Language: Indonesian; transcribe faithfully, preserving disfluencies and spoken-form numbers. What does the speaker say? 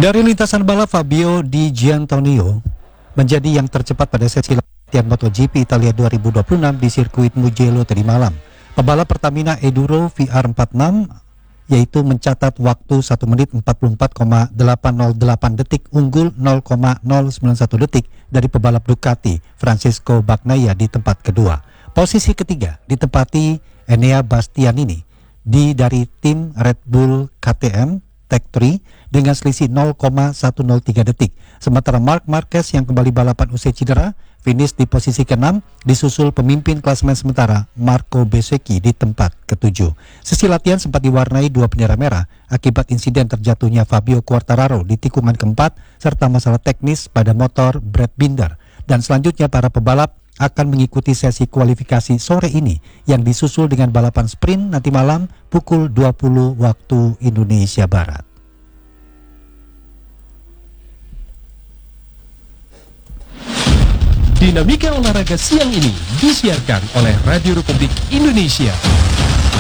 Dari lintasan balap, Fabio Di Giannantonio menjadi yang tercepat pada sesi latihan MotoGP Italia dua ribu dua puluh enam di sirkuit Mugello tadi malam. Pebalap Pertamina Enduro V R empat puluh enam yaitu mencatat waktu satu menit empat puluh empat koma delapan nol delapan detik, unggul nol koma nol sembilan satu detik dari pebalap Ducati Francesco Bagnaia di tempat kedua. Posisi ketiga ditempati Enea Bastianini di dari tim Red Bull K T M Tech tiga dengan selisih nol koma satu nol tiga detik. Sementara Marc Marquez yang kembali balapan usai cedera finish di posisi keenam, disusul pemimpin klasemen sementara Marco Bezzecchi di tempat ketujuh. Sesi latihan sempat diwarnai dua bendera merah akibat insiden terjatuhnya Fabio Quartararo di tikungan keempat serta masalah teknis pada motor Brad Binder. Dan selanjutnya para pebalap akan mengikuti sesi kualifikasi sore ini yang disusul dengan balapan sprint nanti malam pukul dua puluh waktu Indonesia Barat. Dinamika olahraga siang ini disiarkan oleh Radio Republik Indonesia.